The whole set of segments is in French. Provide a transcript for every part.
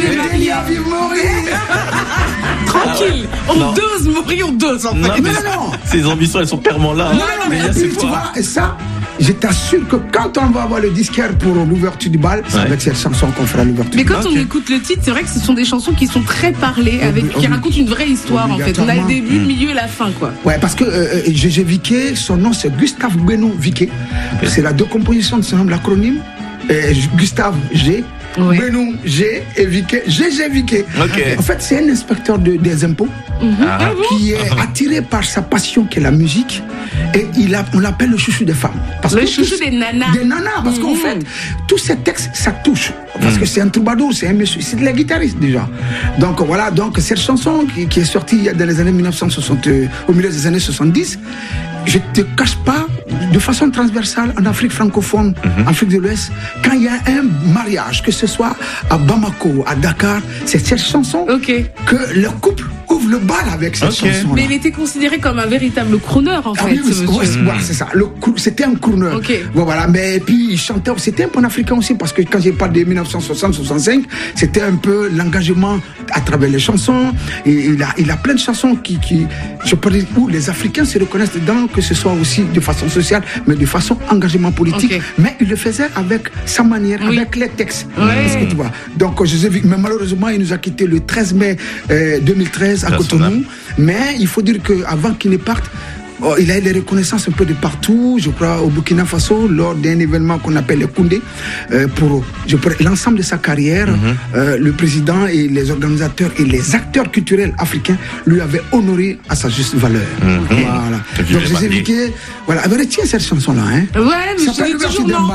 Delia vive mourir. Tranquille, on dose en fait. Non. Ces ambitions, elles sont clairement là. Non, mais tu vois, et ça, je t'assure que quand on va avoir le disquaire pour l'ouverture du bal, c'est avec cette chanson qu'on fera l'ouverture. Mais quand on écoute le titre, c'est vrai que ce sont des chansons qui sont très parlées, qui racontent une vraie histoire en fait. On a le début, le milieu et la fin, quoi. Ouais, parce que Gégé Viqué, son nom c'est Gustave Beno Viqué. C'est la décomposition de son nom, l'acronyme. Gustave G. Oui. Beno G et Viqué, Gégé Viqué. En fait, c'est un inspecteur des impôts qui est attiré par sa passion qui est la musique et on l'appelle le chouchou des femmes. Le chouchou des nanas. Des nanas, parce qu'en fait, tous ces textes, ça touche. Parce que c'est un troubadour, c'est un monsieur, c'est de la guitariste déjà. Donc voilà, donc cette chanson qui est sortie dans les années 1960, au milieu des années 70, je te cache pas, de façon transversale en Afrique francophone, Afrique de l'Ouest, quand il y a un mariage, que ce soit à Bamako, à Dakar, c'est cette chanson que le couple ouvre le bal avec cette chanson. Mais il était considéré comme un véritable crooner en fait. C'est ça. C'était un crooner. Voilà. Mais puis il chantait. C'était un pan-africain aussi parce que quand j'ai parlé de 1960-65, c'était un peu l'engagement à travers les chansons. Et il a plein de chansons je peux dire, où les Africains se reconnaissent dedans, que ce soit aussi de façon sociale, mais de façon engagement politique. Mais il le faisait avec sa manière, avec les textes. Parce que tu vois. Donc mais malheureusement, il nous a quittés le 13 mai 2013 à Cotonou. Mais il faut dire qu'avant qu'il ne parte, il a eu des reconnaissances un peu de partout, je crois au Burkina Faso, lors d'un événement qu'on appelle le Koundé. Pour l'ensemble de sa carrière, le président et les organisateurs et les acteurs culturels africains lui avaient honoré à sa juste valeur. Voilà. Donc je sais que voilà, retiens cette chanson-là. Hein. Ouais, mais je te dis toujours non.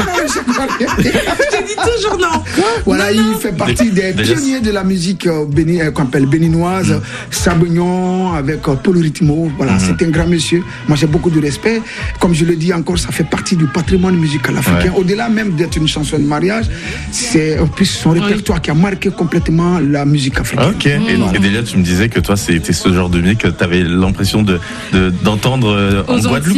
Je te dis toujours non. Voilà, il fait partie des pionniers de la musique qu'on appelle béninoise, Sabignon, avec Paul Ritmo. Voilà, c'est un grand monsieur. Moi, j'ai beaucoup de respect. Comme je le dis encore, ça fait partie du patrimoine musical africain. Au-delà même d'être une chanson de mariage, c'est en plus son répertoire qui a marqué complètement la musique africaine. Et déjà, tu me disais que toi, c'était ce genre de musique que tu avais l'impression d'entendre en Guadeloupe.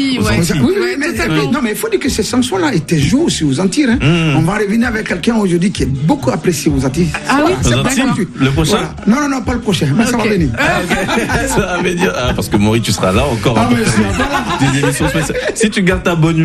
Non, mais il faut dire que ces chansons-là étaient jouées aussi aux Antilles. On va revenir avec quelqu'un aujourd'hui qui est beaucoup apprécié aux Antilles. Ah oui, aux Antilles. Le prochain? Non, pas le prochain. Mais ça va venir. Ça va venir. Parce que Maury, tu seras là encore. Des émissions spéciales. Si tu gardes ta bonne